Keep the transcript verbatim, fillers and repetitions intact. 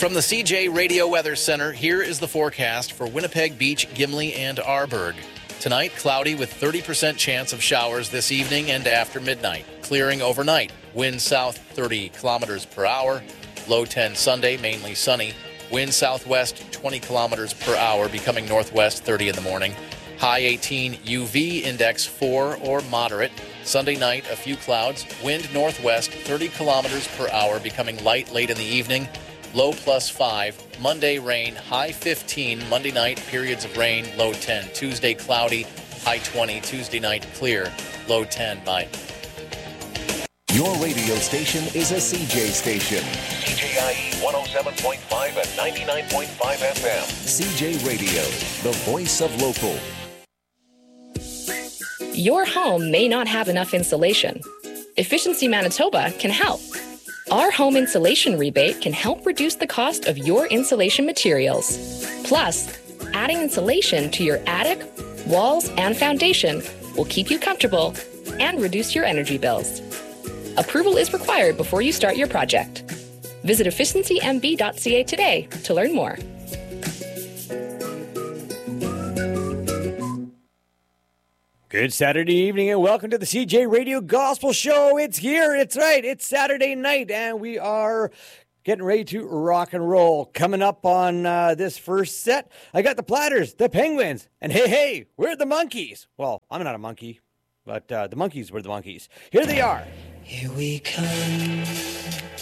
From the C J Radio Weather Center, here is the forecast for Winnipeg Beach, Gimli, and Arborg. Tonight, cloudy with thirty percent chance of showers this evening and after midnight. Clearing overnight. Wind south thirty kilometers per hour. Low ten Sunday, mainly sunny. Wind southwest twenty kilometers per hour, becoming northwest thirty in the morning. High eighteen, U V index four or moderate. Sunday night, a few clouds. Wind northwest thirty kilometers per hour, becoming light late in the evening. Low plus five. Monday rain, high fifteen. Monday night, periods of rain, low ten. Tuesday cloudy, high twenty. Tuesday night clear, low ten. Bye. Your radio station is a C J station. C J I E one oh seven point five and ninety-nine point five F M. C J Radio, the voice of local. Your home may not have enough insulation. Efficiency Manitoba can help. Our home insulation rebate can help reduce the cost of your insulation materials. Plus, adding insulation to your attic, walls, and foundation will keep you comfortable and reduce your energy bills. Approval is required before you start your project. Visit efficiency m b dot c a today to learn more. Good Saturday evening and welcome to the C J Radio Gospel Show. It's here. It's right. It's Saturday night and we are getting ready to rock and roll. Coming up on uh, this first set, I got the Platters, the Penguins, and hey, hey, we're the Monkeys. Well, I'm not a monkey, but uh, the Monkeys were the Monkeys. Here they are. Here we come,